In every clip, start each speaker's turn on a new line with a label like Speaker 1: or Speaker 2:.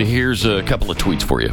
Speaker 1: here's a couple of tweets for you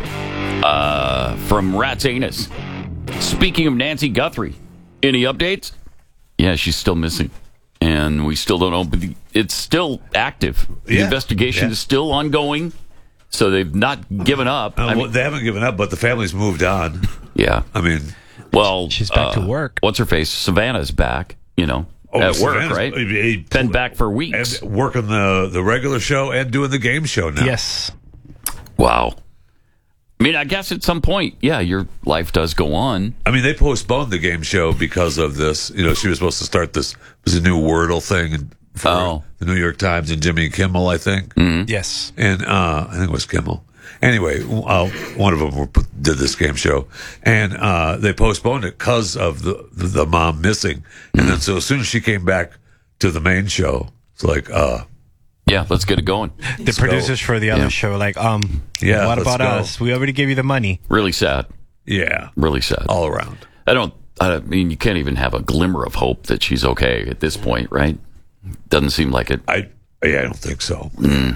Speaker 1: from Rat's Anus. Speaking of Nancy Guthrie, any updates? Yeah, she's still missing. And we still don't know, but it's still active. The investigation is still ongoing, so they've not given up.
Speaker 2: They haven't given up, but the family's moved on.
Speaker 1: Yeah.
Speaker 2: I mean,
Speaker 3: well, she's back to work.
Speaker 1: What's her face? Savannah's back, at work, right? Been back for weeks.
Speaker 2: And working the regular show and doing the game show now.
Speaker 3: Yes.
Speaker 1: Wow. I mean, I guess at some point, your life does go on.
Speaker 2: I mean, they postponed the game show because of this. She was supposed to start this. It was a new Wordle thing for the New York Times and Jimmy Kimmel, I think.
Speaker 1: Mm-hmm.
Speaker 3: Yes.
Speaker 2: And I think it was Kimmel. Anyway, one of them did this game show, and they postponed it because of the mom missing. And then so as soon as she came back to the main show, it's like,
Speaker 1: let's get it going.
Speaker 3: The producers for the other show, what about us? We already gave you the money.
Speaker 1: Really sad.
Speaker 2: Yeah.
Speaker 1: Really sad.
Speaker 2: All around.
Speaker 1: I mean, you can't even have a glimmer of hope that she's okay at this point, right? Doesn't seem like it.
Speaker 2: I don't think so.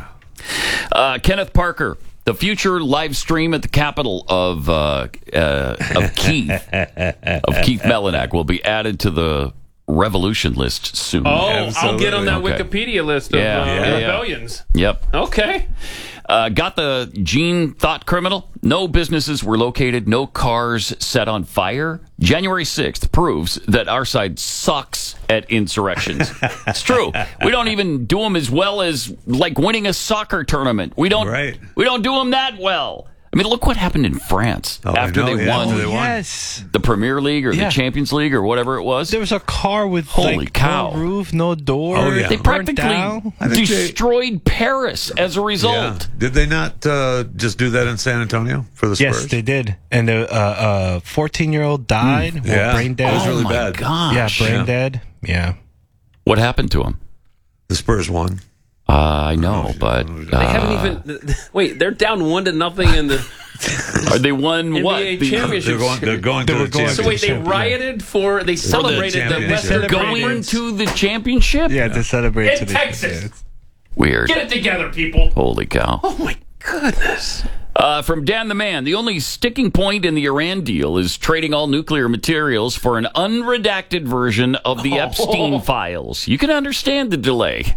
Speaker 1: Kenneth Parker, the future live stream at the Capitol of Keith Melanak will be added to the Revolution list soon.
Speaker 4: I'll get on that Wikipedia list of rebellions.
Speaker 1: Yep.
Speaker 4: Okay.
Speaker 1: Got the Gene Thought criminal? No businesses were located, no cars set on fire. January 6th proves that our side sucks at insurrections. It's true. We don't even do them as well as like winning a soccer tournament. We don't do them that well. I mean, look what happened in France after they won the Premier League or the Champions League or whatever it was.
Speaker 3: There was a car with
Speaker 1: no
Speaker 3: roof, no door.
Speaker 2: Oh, yeah.
Speaker 1: They practically destroyed Paris as a result.
Speaker 2: Yeah. Did they not just do that in San Antonio for the Spurs?
Speaker 3: Yes, they did. And a 14-year-old died. Brain dead.
Speaker 2: It was really bad.
Speaker 1: Gosh.
Speaker 3: Yeah, brain dead. Yeah.
Speaker 1: What happened to him?
Speaker 2: The Spurs won.
Speaker 1: I know, but
Speaker 4: they haven't even. Wait, they're down 1-0 in the.
Speaker 1: Are they won
Speaker 4: NBA
Speaker 1: what?
Speaker 4: championship.
Speaker 2: They're going to the championship.
Speaker 4: So wait, they rioted they celebrated the Western
Speaker 1: going
Speaker 4: Conference
Speaker 1: to the championship?
Speaker 3: Yeah, to celebrate
Speaker 4: in Texas.
Speaker 1: Weird.
Speaker 4: Get it together, people.
Speaker 1: Holy cow!
Speaker 4: Oh my goodness.
Speaker 1: From Dan the Man, the only sticking point in the Iran deal is trading all nuclear materials for an unredacted version of the Epstein files. You can understand the delay.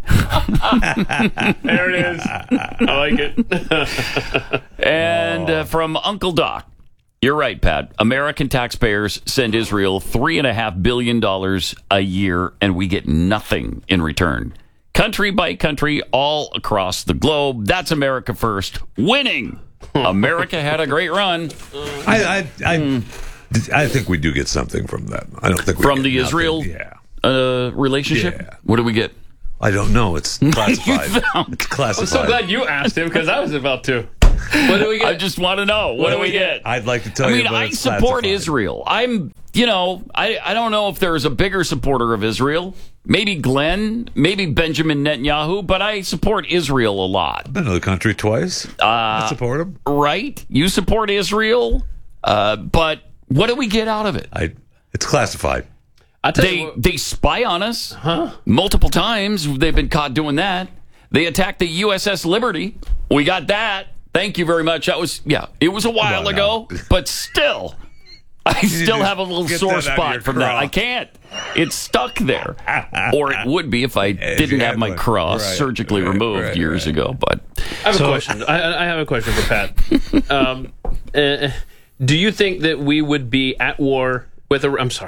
Speaker 4: There it is. I like it.
Speaker 1: And from Uncle Doc, you're right, Pat. American taxpayers send Israel $3.5 billion a year, and we get nothing in return. Country by country, all across the globe. That's America first. Winning. America had a great run.
Speaker 2: I think we do get something from that. I don't think we
Speaker 1: from
Speaker 2: get
Speaker 1: the Israel relationship.
Speaker 2: Yeah.
Speaker 1: What do we get?
Speaker 2: I don't know. It's classified. It's classified.
Speaker 4: I'm so glad you asked him because I was about to. What do we get?
Speaker 1: I just want to know. What do we get?
Speaker 2: I'd like to tell you.
Speaker 1: I mean, I support Israel. I don't know if there's a bigger supporter of Israel. Maybe Glenn, maybe Benjamin Netanyahu, but I support Israel a lot.
Speaker 2: I've been to the country twice. I support them.
Speaker 1: Right? You support Israel, but what do we get out of it?
Speaker 2: It's classified.
Speaker 1: They spy on us multiple times. They've been caught doing that. They attacked the USS Liberty. We got that. Thank you very much. That was it was a while ago, but still. I still have a little sore spot from that. I can't. It's stuck there. Or it would be if I didn't have my cross surgically removed years ago. But
Speaker 4: I have a question. I have a question for Pat. Do you think that we would be at war with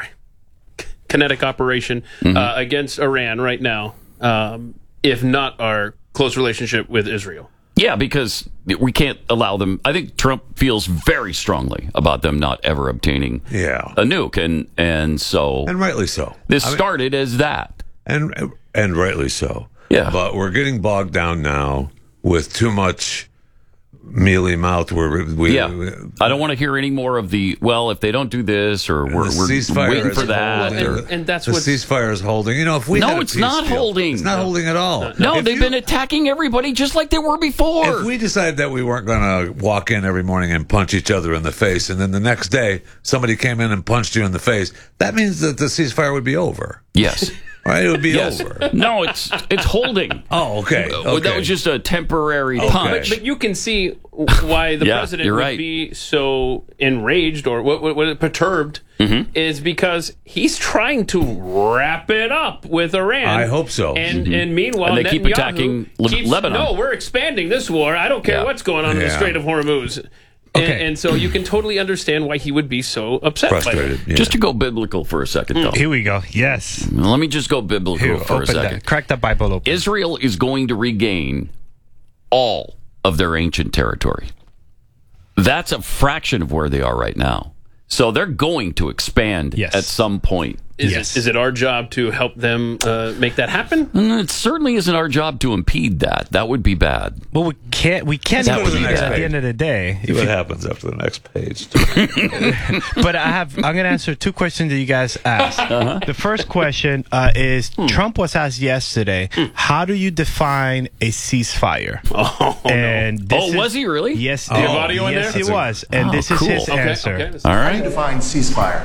Speaker 4: kinetic operation against Iran right now, if not our close relationship with Israel?
Speaker 1: Yeah, because we can't allow them. I think Trump feels very strongly about them not ever obtaining a nuke, and
Speaker 2: rightly so.
Speaker 1: This started as that,
Speaker 2: and rightly so.
Speaker 1: Yeah,
Speaker 2: but we're getting bogged down now with too much mealy mouth.
Speaker 1: I don't want to hear any more of if they don't do this or we're waiting for that.
Speaker 4: And that's
Speaker 2: the
Speaker 4: what
Speaker 2: ceasefire is holding. If we
Speaker 1: it's not holding.
Speaker 2: It's not holding at all.
Speaker 1: No, they've been attacking everybody just like they were before.
Speaker 2: If we decided that we weren't going to walk in every morning and punch each other in the face, and then the next day somebody came in and punched you in the face, that means that the ceasefire would be over.
Speaker 1: Yes.
Speaker 2: Right? It would be
Speaker 1: Yes.
Speaker 2: over.
Speaker 1: No, it's holding.
Speaker 2: Oh, okay.
Speaker 1: That was just a temporary punch.
Speaker 4: But you can see why the president
Speaker 1: you're
Speaker 4: would
Speaker 1: right.
Speaker 4: be so enraged or what perturbed is because he's trying to wrap it up with Iran.
Speaker 2: I hope so.
Speaker 4: And meanwhile,
Speaker 1: And they keep
Speaker 4: Netanyahu
Speaker 1: attacking
Speaker 4: keeps,
Speaker 1: Lebanon.
Speaker 4: No, we're expanding this war. I don't care
Speaker 1: Yeah.
Speaker 4: what's going on in the
Speaker 2: Yeah.
Speaker 4: Strait of Hormuz.
Speaker 3: Okay.
Speaker 4: And so you can totally understand why he would be so upset. by
Speaker 2: Frustrated.
Speaker 4: that.
Speaker 2: Yeah.
Speaker 1: Just to go biblical for a second, though.
Speaker 3: Here we go. Yes.
Speaker 1: Let me just go biblical
Speaker 3: Here,
Speaker 1: for a
Speaker 3: open
Speaker 1: second.
Speaker 3: that. Crack that Bible open.
Speaker 1: Israel is going to regain all of their ancient territory. That's a fraction of where they are right now. So they're going to expand
Speaker 3: Yes.
Speaker 1: at some point.
Speaker 4: Is it our job to help them make that happen?
Speaker 1: And it certainly isn't our job to impede that. That would be bad.
Speaker 3: Well, we can't
Speaker 1: That would
Speaker 3: do
Speaker 1: be
Speaker 3: that at
Speaker 1: bad.
Speaker 3: the end of the day.
Speaker 2: See what happens after the next page.
Speaker 3: But I'm going to answer two questions that you guys asked. The first question is Trump was asked yesterday, how do you define a ceasefire? And this
Speaker 1: Was he really?
Speaker 3: Yes,
Speaker 2: Do you have
Speaker 4: audio in
Speaker 3: yes,
Speaker 4: there?
Speaker 3: he was. And this is
Speaker 1: cool.
Speaker 3: his
Speaker 4: Okay,
Speaker 3: answer.
Speaker 4: okay.
Speaker 1: All
Speaker 5: How do you
Speaker 1: right.
Speaker 5: define ceasefire?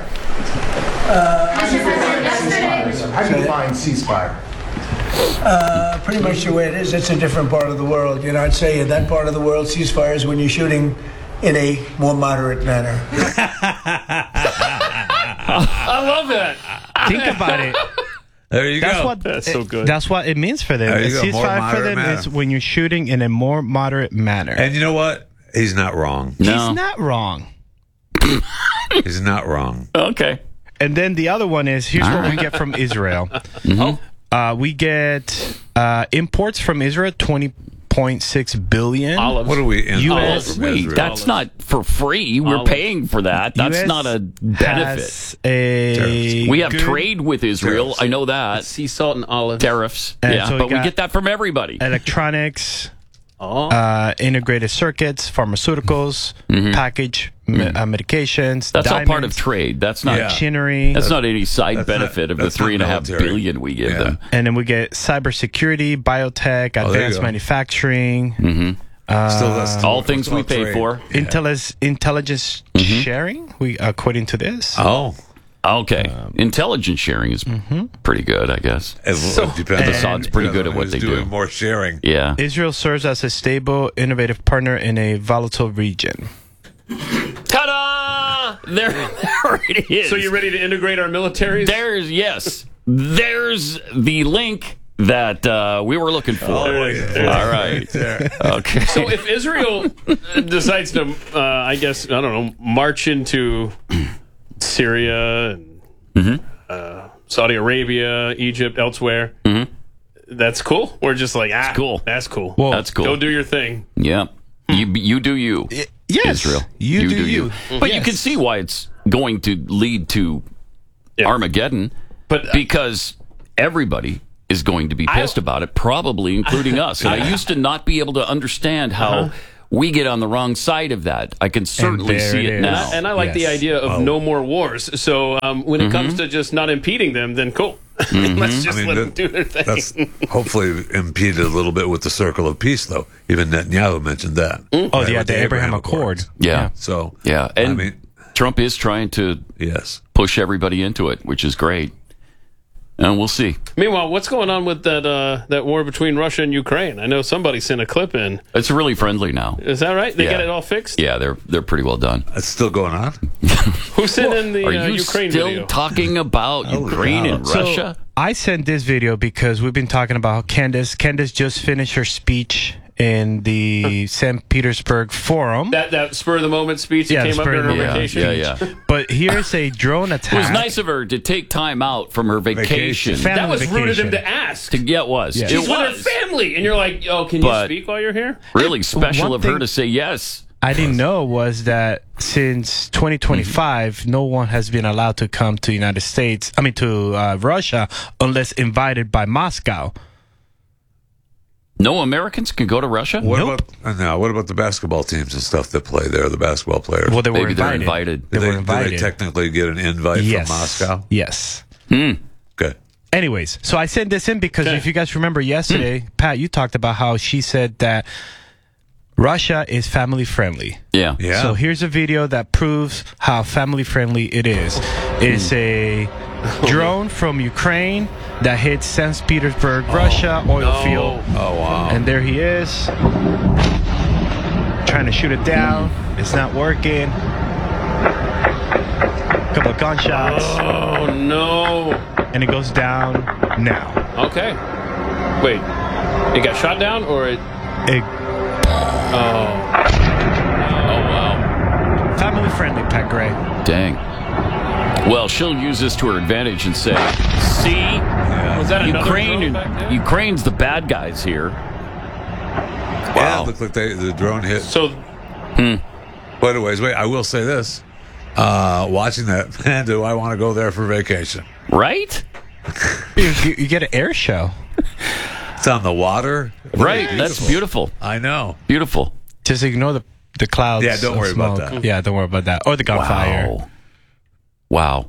Speaker 5: How do you define ceasefire?
Speaker 6: Pretty much the way it is. It's a different part of the world. You know, I'd say in that part of the world, ceasefire is when you're shooting in a more moderate manner.
Speaker 4: I love that.
Speaker 3: Think about it.
Speaker 2: There you
Speaker 3: That's
Speaker 2: go.
Speaker 3: what
Speaker 4: That's so good.
Speaker 3: That's what it means for them.
Speaker 2: There
Speaker 3: A
Speaker 2: you go, more
Speaker 3: ceasefire for
Speaker 2: moderate
Speaker 3: them
Speaker 2: manner.
Speaker 3: is when you're shooting in a more moderate manner.
Speaker 2: And you know what? He's not wrong.
Speaker 1: No.
Speaker 3: He's not wrong.
Speaker 2: He's not wrong.
Speaker 1: Okay.
Speaker 3: And then the other one is here's what we get from Israel. We get imports from Israel, 20.6 billion.
Speaker 4: Olives.
Speaker 2: What do we
Speaker 3: US
Speaker 2: import from
Speaker 1: Wait,
Speaker 2: Israel?
Speaker 1: that's not for free. We're
Speaker 4: Olives.
Speaker 1: paying for that. That's
Speaker 3: US
Speaker 1: not a benefit.
Speaker 3: has a
Speaker 1: We have
Speaker 3: good
Speaker 1: trade with Israel.
Speaker 2: Tariffs.
Speaker 1: I know that.
Speaker 4: Sea salt and olive.
Speaker 1: Tariffs.
Speaker 3: And
Speaker 1: Yeah,
Speaker 3: so we
Speaker 1: but we
Speaker 3: got-
Speaker 1: get that from everybody.
Speaker 3: electronics,
Speaker 4: Oh.
Speaker 3: integrated circuits, pharmaceuticals, package medications.
Speaker 1: That's all part of
Speaker 3: diamonds,
Speaker 1: trade. That's not.
Speaker 2: Yeah.
Speaker 3: machinery.
Speaker 1: That's not any side
Speaker 2: That's
Speaker 1: benefit
Speaker 2: not-
Speaker 1: of the
Speaker 2: that's not
Speaker 1: $3.5
Speaker 2: military.
Speaker 1: billion we give
Speaker 2: Yeah.
Speaker 1: them.
Speaker 3: And then we get cybersecurity, biotech,
Speaker 2: there you
Speaker 3: advanced
Speaker 2: go.
Speaker 3: manufacturing,
Speaker 2: Still,
Speaker 1: All things we pay
Speaker 2: trade.
Speaker 1: for.
Speaker 3: intelligence sharing. We according to this.
Speaker 2: Oh,
Speaker 1: Okay, intelligence sharing is pretty good, I guess.
Speaker 2: it depends.
Speaker 1: Assad's pretty good at what
Speaker 2: Who's
Speaker 1: they
Speaker 2: doing
Speaker 1: do.
Speaker 2: more sharing.
Speaker 1: Yeah.
Speaker 3: Israel serves as a stable, innovative partner in a volatile region.
Speaker 1: Ta-da! There it is.
Speaker 4: So you ready to integrate our militaries?
Speaker 1: There's the link that we were looking for. All right. Okay.
Speaker 4: So if Israel decides to, I guess, I don't know, march into Syria and Saudi Arabia, Egypt, elsewhere, that's cool? We're just like,
Speaker 1: cool.
Speaker 4: That's cool.
Speaker 3: Well,
Speaker 1: That's cool.
Speaker 4: Go do your thing.
Speaker 1: Yeah. You do you.
Speaker 3: Yes,
Speaker 1: Israel.
Speaker 3: you do you.
Speaker 1: But you
Speaker 3: Yes.
Speaker 1: can see why it's going to lead to
Speaker 4: Yeah.
Speaker 1: Armageddon.
Speaker 4: But
Speaker 1: because everybody is going to be pissed about it, probably including us. And I used to not be able to understand how we get on the wrong side of that. I can certainly
Speaker 3: there
Speaker 1: see
Speaker 3: it
Speaker 1: it
Speaker 3: is.
Speaker 1: now.
Speaker 4: and I like the
Speaker 3: Yes.
Speaker 4: idea of no more wars. So when it comes to just not impeding them, then cool. Let's just let them do their thing.
Speaker 2: That's hopefully impeded a little bit with the circle of peace, though. Even Netanyahu mentioned that.
Speaker 3: Oh,
Speaker 2: Right,
Speaker 3: yeah,
Speaker 2: with
Speaker 3: the Abraham Accord.
Speaker 2: Accords.
Speaker 1: Yeah.
Speaker 2: So,
Speaker 1: Yeah. And
Speaker 2: I mean,
Speaker 1: Trump is trying to
Speaker 2: yes.
Speaker 1: push everybody into it, which is great. And we'll see.
Speaker 4: Meanwhile, what's going on with that war between Russia and Ukraine? I know somebody sent a clip in.
Speaker 1: It's really friendly now.
Speaker 4: Is that right? They
Speaker 1: Yeah.
Speaker 4: get it all fixed?
Speaker 1: Yeah, they're pretty well done.
Speaker 2: It's still going on?
Speaker 4: Who sent in the
Speaker 1: Are you
Speaker 4: Ukraine
Speaker 1: still
Speaker 4: video?
Speaker 1: talking about Ukraine and
Speaker 3: So,
Speaker 1: Russia?
Speaker 3: I sent this video because we've been talking about Candace. Candace just finished her speech in the St. Petersburg Forum.
Speaker 4: That spur of the moment speech that
Speaker 3: Yeah,
Speaker 4: came up
Speaker 3: spur of
Speaker 4: during
Speaker 3: the
Speaker 4: her
Speaker 3: moment.
Speaker 4: vacation.
Speaker 1: Yeah.
Speaker 3: But here's a drone
Speaker 1: It was
Speaker 3: attack.
Speaker 1: nice of her to take time out from her vacation.
Speaker 3: Family
Speaker 4: That was rude of him
Speaker 3: vacation.
Speaker 4: to ask.
Speaker 1: Yeah, it was.
Speaker 3: Yeah.
Speaker 1: It
Speaker 4: She's with her
Speaker 1: was.
Speaker 4: family, and you're like, "Oh, can you
Speaker 1: But-
Speaker 4: speak while you're here?"
Speaker 1: Really special
Speaker 3: One
Speaker 1: of her
Speaker 3: thing-
Speaker 1: to say yes.
Speaker 3: I didn't know was that since 2025, no one has been allowed to come to United States. I mean, to Russia, unless invited by Moscow.
Speaker 1: No Americans can go to Russia?
Speaker 2: What
Speaker 3: Nope.
Speaker 2: what about the basketball teams and stuff that play there, the basketball players?
Speaker 3: Well, they were
Speaker 1: Maybe they're
Speaker 3: invited.
Speaker 1: invited.
Speaker 3: They
Speaker 2: do
Speaker 3: were
Speaker 2: they
Speaker 3: invited.
Speaker 2: technically get an invite
Speaker 3: Yes.
Speaker 2: from Moscow?
Speaker 3: Yes.
Speaker 2: Good.
Speaker 3: Anyways, so I sent this in because if you guys remember yesterday, Pat, you talked about how she said that Russia is family friendly.
Speaker 1: Yeah.
Speaker 2: Yeah.
Speaker 3: So here's a video that proves how family friendly it is. It's a drone from Ukraine that hit St. Petersburg, Russia, oil field.
Speaker 2: Oh, wow.
Speaker 3: And there he is, trying to shoot it down. It's not working. Couple of gunshots,
Speaker 4: Oh, no.
Speaker 3: and it goes down now.
Speaker 4: Okay. Wait. It got shot down or it.
Speaker 3: It,
Speaker 4: Oh. Oh, wow.
Speaker 3: family friendly, Pat Gray.
Speaker 1: Dang. Well, she'll use this to her advantage and say, see,
Speaker 4: Was that another
Speaker 1: Ukraine
Speaker 4: drone back there?
Speaker 1: Ukraine's the bad guys here.
Speaker 2: Yeah,
Speaker 1: Wow.
Speaker 2: it looked like the drone hit
Speaker 4: So,
Speaker 2: quite a ways away. I will say this. Watching that, man, do I want to go there for vacation.
Speaker 1: Right?
Speaker 3: You get an air show.
Speaker 2: It's on the water.
Speaker 1: Right. That's beautiful.
Speaker 2: I know.
Speaker 1: Beautiful.
Speaker 3: Just ignore the clouds.
Speaker 2: Yeah, don't
Speaker 3: of
Speaker 2: worry about
Speaker 3: smoke.
Speaker 2: that.
Speaker 3: Yeah, don't worry about that. Or the gunfire.
Speaker 1: Wow.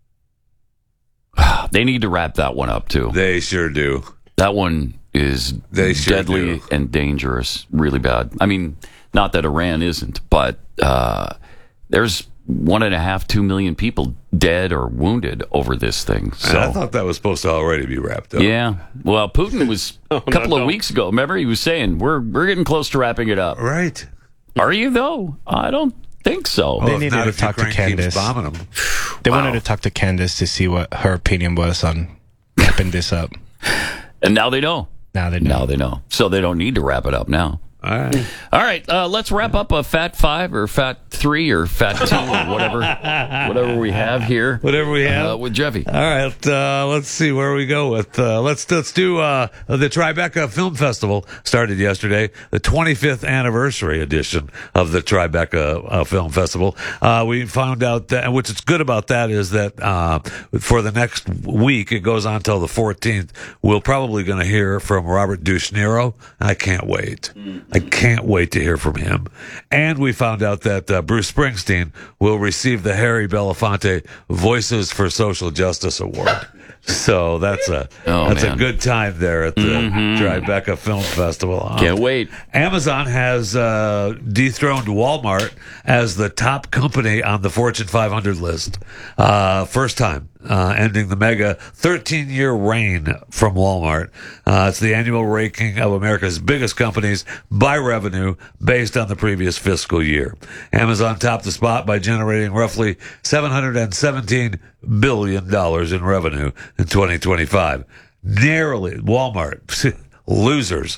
Speaker 1: They need to wrap that one up, too.
Speaker 2: They sure do.
Speaker 1: That one is
Speaker 2: They sure
Speaker 1: deadly
Speaker 2: do.
Speaker 1: and dangerous, really bad. I mean, not that Iran isn't, but there's 1.5, 2 million people dead or wounded over this thing.
Speaker 2: And I
Speaker 1: So,
Speaker 2: thought that was supposed to already be wrapped up.
Speaker 1: yeah. Well, Putin was a couple
Speaker 4: no.
Speaker 1: of weeks ago. Remember, he was saying we're getting close to wrapping it up.
Speaker 2: Right.
Speaker 1: Are you though? I don't think so.
Speaker 2: Well, if
Speaker 3: needed
Speaker 2: not,
Speaker 3: to
Speaker 2: if
Speaker 3: talk to
Speaker 2: Ukraine keeps
Speaker 3: Candace.
Speaker 2: bombing them.
Speaker 3: They wanted to talk to Candace to see what her opinion was on wrapping this up.
Speaker 1: And now they know.
Speaker 3: Now they know.
Speaker 1: Now they know. So they don't need to wrap it up now.
Speaker 2: All right.
Speaker 1: All right, let's wrap up a Fat 5 or Fat 3 or Fat 2 or whatever we have here.
Speaker 2: Whatever we have.
Speaker 1: With Jeffy.
Speaker 2: All right, let's see where we go with. Let's do the Tribeca Film Festival started yesterday, the 25th anniversary edition of the Tribeca Film Festival. We found out that, and what's good about that is that for the next week, it goes on till the 14th. We're probably going to hear from Robert Duchniro. I can't wait. I can't wait to hear from him. And we found out that Bruce Springsteen will receive the Harry Belafonte Voices for Social Justice Award. So that's a
Speaker 1: man.
Speaker 2: good time there at the Tribeca Film Festival.
Speaker 1: Can't wait.
Speaker 2: Amazon has dethroned Walmart as the top company on the Fortune 500 list. First time, ending the mega 13-year reign from Walmart. It's the annual ranking of America's biggest companies by revenue based on the previous fiscal year. Amazon topped the spot by generating roughly $717 billion in revenue in 2025. Narrowly, Walmart, losers,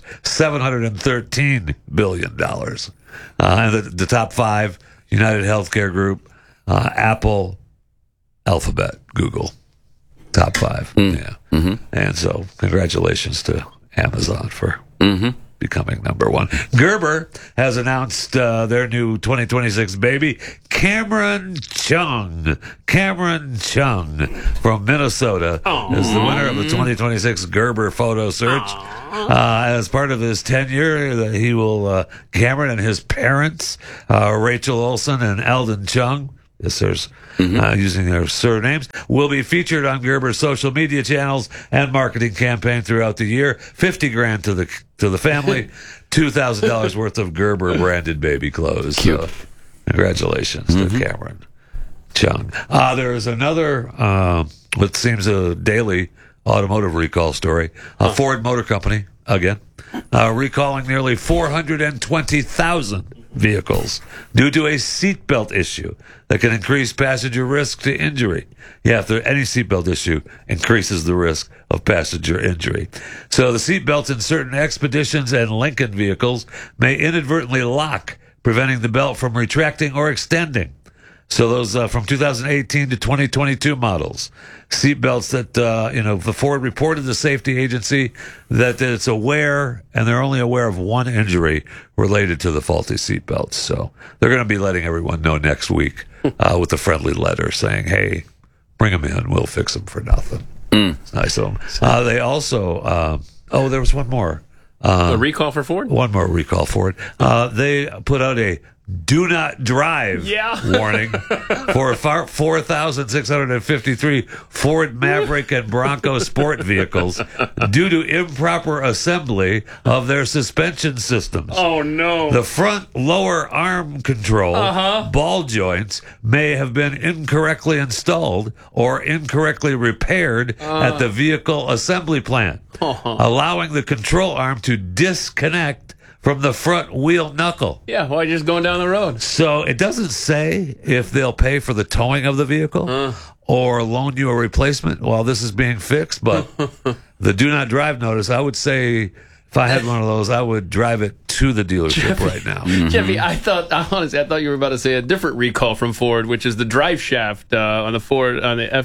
Speaker 2: $713 billion. And the top five, United Healthcare Group, Apple, Alphabet, Google. Top five. Yeah. And so congratulations to Amazon for becoming number one. Gerber has announced their new 2026 baby, Cameron Chung. Cameron Chung from Minnesota is the winner of the 2026 Gerber photo search. As part of his tenure, he will, Cameron and his parents, Rachel Olsen and Eldon Chung, yes, there's using their surnames, will be featured on Gerber's social media channels and marketing campaign throughout the year. $50,000 to the family, $2,000 worth of Gerber branded baby clothes. So, congratulations to Cameron Chung. There is another, what seems a daily automotive recall story. Ford Motor Company, again, recalling nearly 420,000 vehicles due to a seatbelt issue that can increase passenger risk to injury. Yeah, if any seatbelt issue increases the risk of passenger injury. So the seatbelts in certain Expeditions and Lincoln vehicles may inadvertently lock, preventing the belt from retracting or extending. So those from 2018 to 2022 models, seatbelts that the Ford reported to the safety agency that it's aware, and they're only aware of one injury related to the faulty seatbelts. So they're going to be letting everyone know next week with a friendly letter saying, "Hey, bring them in, we'll fix them for nothing." It's nice of them. They also, there was one more.
Speaker 4: a recall for Ford?
Speaker 2: One more recall for it. They put out a do not drive warning for 4,653 Ford Maverick and Bronco sport vehicles due to improper assembly of their suspension systems.
Speaker 4: Oh, no.
Speaker 2: The front lower arm control ball joints may have been incorrectly installed or incorrectly repaired at the vehicle assembly plant, allowing the control arm to disconnect from the front wheel knuckle.
Speaker 4: Yeah, why just going down the road?
Speaker 2: So it doesn't say if they'll pay for the towing of the vehicle or loan you a replacement while this is being fixed, but the do not drive notice, I would say if I had one of those, I would drive it to the dealership right now.
Speaker 4: Jeffy, I thought you were about to say a different recall from Ford, which is the drive shaft on the Ford, on the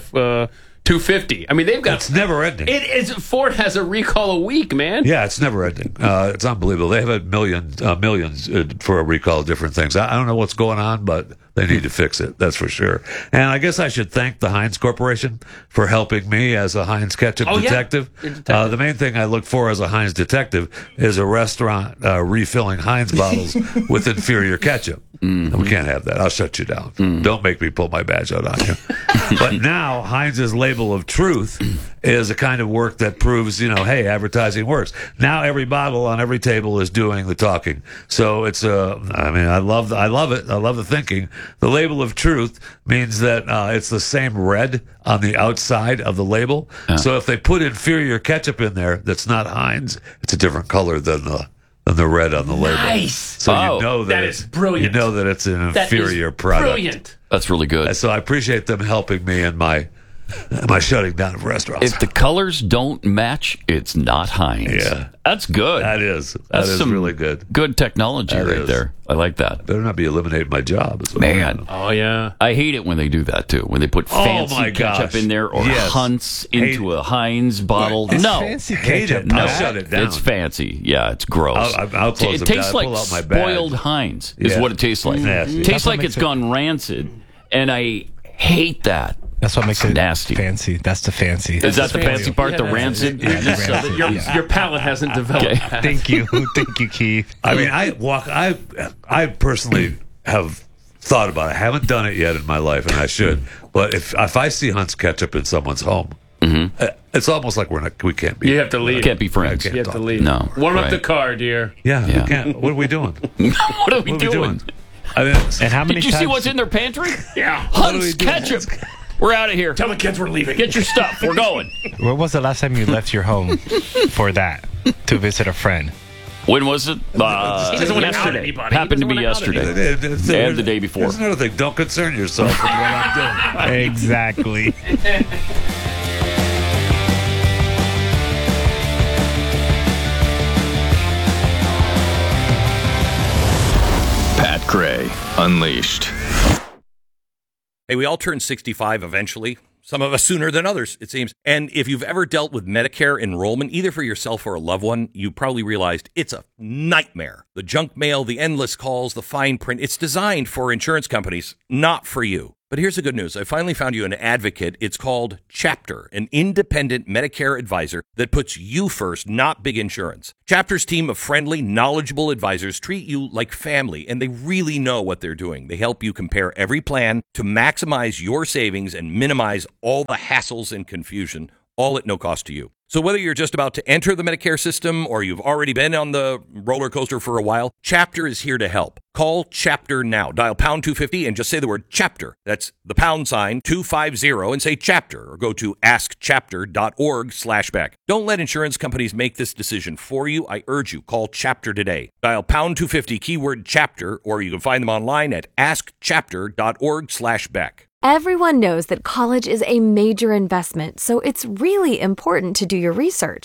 Speaker 4: F-250. I mean, they've got...
Speaker 2: It's never ending.
Speaker 4: Ford has a recall a week, man.
Speaker 2: Yeah, it's never ending. It's unbelievable. They have had millions for a recall of different things. I don't know what's going on, but they need to fix it. That's for sure. And I guess I should thank the Heinz Corporation for helping me as a Heinz ketchup detective.
Speaker 4: Yeah.
Speaker 2: The main thing I look for as a Heinz detective is a restaurant refilling Heinz bottles with inferior ketchup. We can't have that. I'll shut you down. Don't make me pull my badge out on you. But now Heinz's label of truth is a kind of work that proves, hey, advertising works. Now every bottle on every table is doing the talking. So it's I love it. I love the thinking. The label of truth means that it's the same red on the outside of the label. So if they put inferior ketchup in there that's not Heinz, it's a different color than the red on the label.
Speaker 4: Nice.
Speaker 2: So you know that
Speaker 4: is brilliant.
Speaker 2: You know that it's an inferior product.
Speaker 4: Brilliant.
Speaker 1: That's really good.
Speaker 2: So I appreciate them helping me in my shutting down of restaurants.
Speaker 1: If the colors don't match, it's not Heinz.
Speaker 2: Yeah.
Speaker 1: That's good.
Speaker 2: That is
Speaker 1: some
Speaker 2: really good.
Speaker 1: Good technology there. I like that.
Speaker 2: Better not be eliminating my job.
Speaker 1: Man.
Speaker 4: Oh, yeah.
Speaker 1: I hate it when they do that, too. When they put fancy ketchup in there or Hunt's into a Heinz bottle.
Speaker 3: It's
Speaker 1: no.
Speaker 3: fancy
Speaker 2: Hate
Speaker 3: ketchup.
Speaker 2: it. I'll shut it down.
Speaker 1: It's fancy. Yeah, it's gross.
Speaker 2: I'll close
Speaker 1: it
Speaker 2: them
Speaker 1: tastes
Speaker 2: down.
Speaker 1: like
Speaker 2: Pull out my bag.
Speaker 1: spoiled Heinz is
Speaker 2: Yeah.
Speaker 1: what it tastes like.
Speaker 2: Nasty.
Speaker 1: It tastes like it's gone rancid, and I hate that.
Speaker 3: That's what makes it
Speaker 1: nasty.
Speaker 3: fancy. That's the fancy.
Speaker 1: Is that the fancy part, the rancid?
Speaker 4: Your palate hasn't developed.
Speaker 1: Okay.
Speaker 3: Thank you. Thank you, Keith.
Speaker 2: I mean, I personally have thought about it. I haven't done it yet in my life, and I should. But if I see Hunt's ketchup in someone's home, it's almost like we can't be.
Speaker 4: You have to leave.
Speaker 1: Can't be friends.
Speaker 4: You have to leave.
Speaker 1: No.
Speaker 4: Warm up
Speaker 1: Right.
Speaker 4: the car, dear.
Speaker 2: Yeah, we can't. What are we doing?
Speaker 1: What are we doing?
Speaker 2: I mean,
Speaker 3: And how many
Speaker 1: Did you
Speaker 3: times?
Speaker 1: see what's in their pantry?
Speaker 4: Yeah.
Speaker 1: Hunt's ketchup. We're out of here.
Speaker 4: Tell the kids we're leaving.
Speaker 1: Get your stuff. We're going.
Speaker 3: When was the last time you left your home for that to visit a friend?
Speaker 1: When was it?
Speaker 4: He doesn't want to out
Speaker 1: Yesterday.
Speaker 4: anybody.
Speaker 1: Happened to be
Speaker 4: He doesn't want to out
Speaker 1: yesterday. And the day before.
Speaker 2: There's another thing. Don't concern yourself with what I'm doing.
Speaker 3: Exactly.
Speaker 7: Pat Gray Unleashed.
Speaker 8: Hey, we all turn 65 eventually. Some of us sooner than others, it seems. And if you've ever dealt with Medicare enrollment, either for yourself or a loved one, you probably realized it's a nightmare. The junk mail, the endless calls, the fine print. It's designed for insurance companies, not for you. But here's the good news. I finally found you an advocate. It's called Chapter, an independent Medicare advisor that puts you first, not big insurance. Chapter's team of friendly, knowledgeable advisors treat you like family, and they really know what they're doing. They help you compare every plan to maximize your savings and minimize all the hassles and confusion, all at no cost to you. So whether you're just about to enter the Medicare system or you've already been on the roller coaster for a while, Chapter is here to help. Call Chapter now. Dial pound 250 and just say the word Chapter. That's the pound sign 250 and say Chapter, or go to askchapter.org/Beck. Don't let insurance companies make this decision for you. I urge you, call Chapter today. Dial pound 250 keyword Chapter, or you can find them online at askchapter.org/Beck.
Speaker 9: Everyone knows that college is a major investment, so it's really important to do your research.